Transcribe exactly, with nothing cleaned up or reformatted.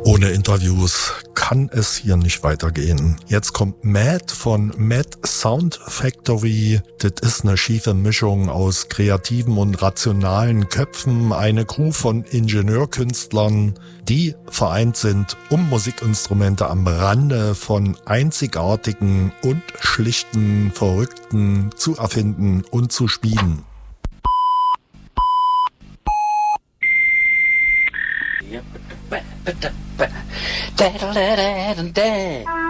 Ohne Interviews kann es hier nicht weitergehen. Jetzt kommt Mad von Mad Sound Factory. Das ist eine schiefe Mischung aus kreativen und rationalen Köpfen. Eine Crew von Ingenieurkünstlern, die vereint sind, um Musikinstrumente am Rande von einzigartigen und schlichten Verrückten zu erfinden und zu spielen. Da da da da da.